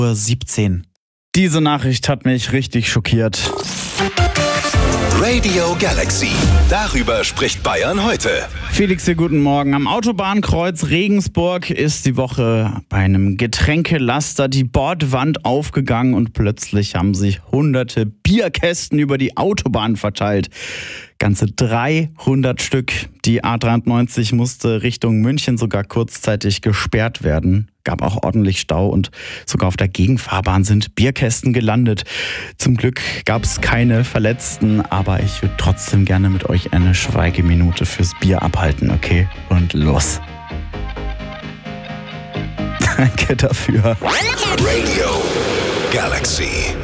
17 Uhr. Diese Nachricht hat mich richtig schockiert. Radio Galaxy. Darüber spricht Bayern heute. Felix, hier guten Morgen. Am Autobahnkreuz Regensburg ist die Woche bei einem Getränkelaster die Bordwand aufgegangen und plötzlich haben sich hunderte Bierkästen über die Autobahn verteilt. Ganze 300 Stück. Die A93 musste Richtung München sogar kurzzeitig gesperrt werden. Gab auch ordentlich Stau und sogar auf der Gegenfahrbahn sind Bierkästen gelandet. Zum Glück gab es keine Verletzten, aber ich würde trotzdem gerne mit euch eine Schweigeminute fürs Bier abhalten, okay? Und los. Danke dafür. Radio Galaxy.